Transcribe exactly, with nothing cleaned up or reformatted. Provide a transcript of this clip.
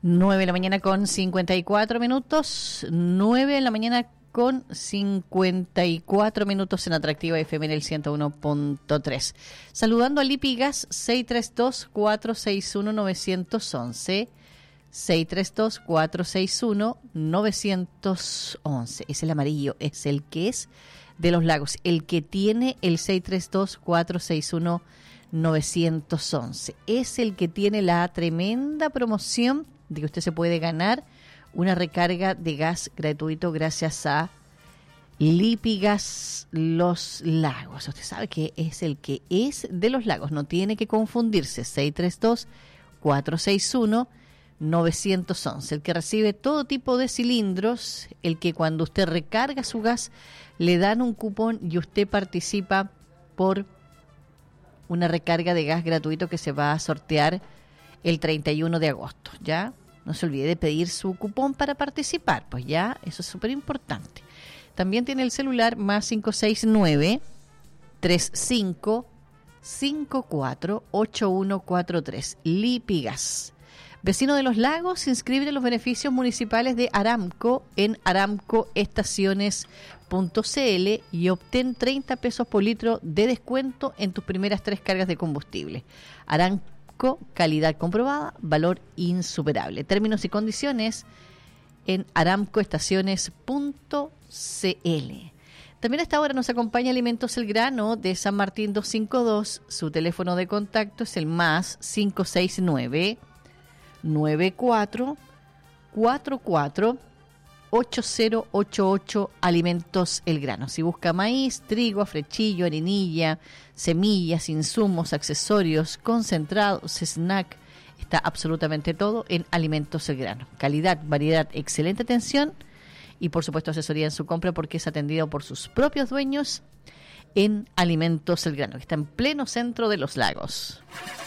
nueve de la mañana con cincuenta y cuatro minutos. nueve de la mañana con cincuenta y cuatro minutos en Atractiva F M en el ciento uno punto tres. Saludando a Lipigas seis tres dos, cuatro seis uno, nueve uno uno. seis tres dos, cuatro seis uno, nueve uno uno. Es el amarillo, es el que es de los lagos, el que tiene el seis tres dos, cuatro seis uno, nueve uno uno. Es el que tiene la tremenda promoción de que usted se puede ganar una recarga de gas gratuito gracias a Lipigas Los Lagos. Usted sabe que es el que es de los lagos, no tiene que confundirse. seis tres dos, cuatro seis uno, nueve uno uno. El que recibe todo tipo de cilindros, el que cuando usted recarga su gas le dan un cupón y usted participa por una recarga de gas gratuito que se va a sortear el treinta y uno de agosto, ¿ya? No se olvide de pedir su cupón para participar, pues ya, eso es súper importante. También tiene el celular más cinco seis nueve, tres cinco, cinco cuatro, ocho uno cuatro tres. Lipigas. Vecino de los Lagos, inscríbete en los beneficios municipales de Aramco en aramco estaciones punto c l y obtén treinta pesos por litro de descuento en tus primeras tres cargas de combustible. Aramco, calidad comprobada, valor insuperable. Términos y condiciones en aramco estaciones punto c l. También a esta hora nos acompaña Alimentos El Grano de San Martín doscientos cincuenta y dos. Su teléfono de contacto es el más cinco seis nueve, nueve cuatro cuatro cuatro, ocho cero ocho ocho. Alimentos El Grano. Si busca maíz, trigo, afrechillo, harinilla, semillas, insumos, accesorios, concentrados, snack, está absolutamente todo en Alimentos El Grano. Calidad, variedad, excelente atención y por supuesto asesoría en su compra porque es atendido por sus propios dueños en Alimentos El Grano, que está en pleno centro de Los Lagos.